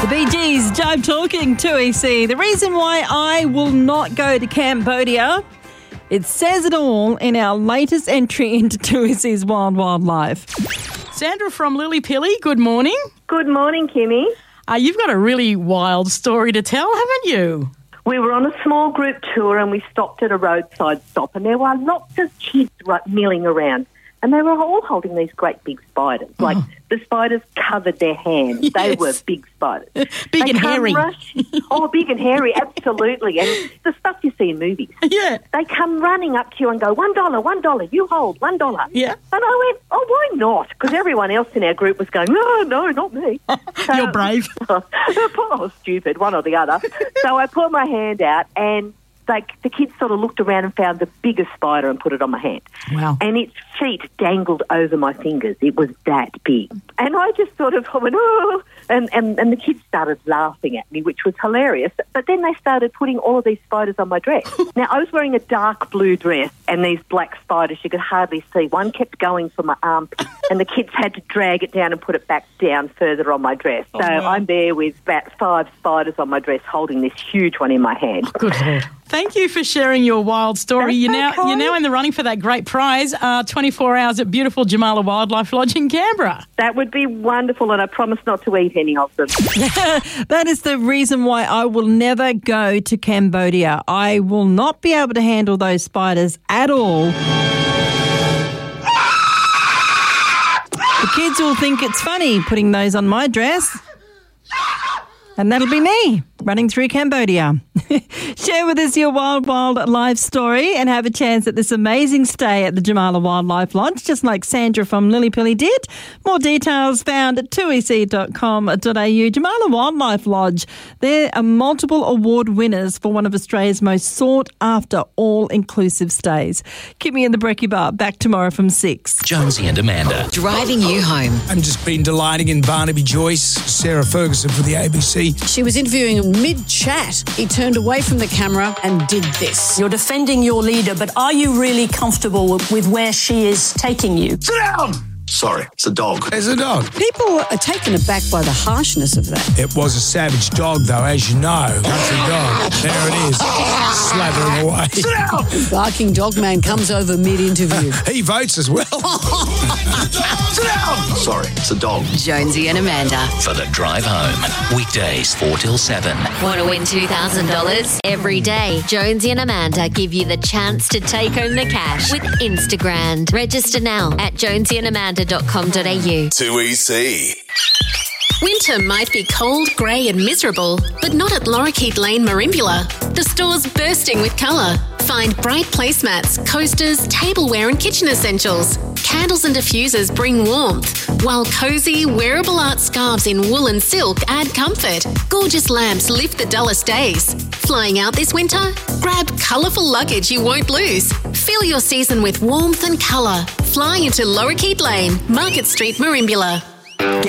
The Bee Gees, Jive Talking, 2EC. The reason why I will not go to Cambodia, it says it all in our latest entry into 2EC's Wild Wildlife. Sandra from Lillypilly, good morning. Good morning, Kimmy. You've got a really wild story to tell, haven't you? We were on a small group tour and we stopped at a roadside stop and there were lots of kids milling around and they were all holding these great big spiders. Like the spiders covered their hands. Yes. They were big spiders. Big and hairy. Big and hairy, absolutely. And the stuff you see in movies. Yeah. They come running up to you and go, $1, you hold, $1. Yeah. And I went, oh, why not? Because everyone else in our group was going, no, not me. You're brave. Oh, stupid, one or the other. So I put my hand out and the kids sort of looked around and found the biggest spider and put it on my hand. Wow. And its feet dangled over my fingers. It was that big. And I just sort of went, oh, and the kids started laughing at me, which was hilarious. But then they started putting all of these spiders on my dress. Now, I was wearing a dark blue dress and these black spiders you could hardly see. One kept going for my armpit and the kids had to drag it down and put it back down further on my dress. So I'm there with about 5 spiders on my dress holding this huge one in my hand. Oh, good Lord. Thank you for sharing your wild story. You're now in the running for that great prize, 24 hours at beautiful Jamala Wildlife Lodge in Canberra. That would be wonderful, and I promise not to eat any of them. That is the reason why I will never go to Cambodia. I will not be able to handle those spiders at all. The kids will think it's funny putting those on my dress. And that'll be me running through Cambodia. Share with us your wild life story and have a chance at this amazing stay at the Jamala Wildlife Lodge, just like Sandra from Lillypilly did. More details found at 2ec.com.au. Jamala Wildlife Lodge, there are multiple award winners for one of Australia's most sought-after all-inclusive stays. Keep me in the Brekkie Bar. Back tomorrow from 6. Jonesy and Amanda. Driving you home. I've just been delighting in Barnaby Joyce, Sarah Ferguson for the ABC. She was interviewing him mid-chat. He turned away from the camera and did this. You're defending your leader, but are you really comfortable with where she is taking you? Sit down! Sorry, it's a dog. It's a dog. People are taken aback by the harshness of that. It was a savage dog, though, as you know. Country dog. There it is. Slathering away. Sit down! The barking dog man comes over mid-interview. He votes as well. Sit down! Sorry, it's a dog. Jonesy and Amanda. For the drive home. Weekdays 4 till 7. Want to win $2,000? Every day, Jonesy and Amanda give you the chance to take home the cash with Instagram. Register now at jonesyandamanda.com.au. 2EC. Winter might be cold, grey and miserable, but not at Lorikeet Lane, Merimbula. The store's bursting with colour. Find bright placemats, coasters, tableware and kitchen essentials. Candles and diffusers bring warmth, while cosy, wearable art scarves in wool and silk add comfort. Gorgeous lamps lift the dullest days. Flying out this winter? Grab colourful luggage you won't lose. Fill your season with warmth and colour. Fly into Lorikeet Lane, Market Street, Merimbula.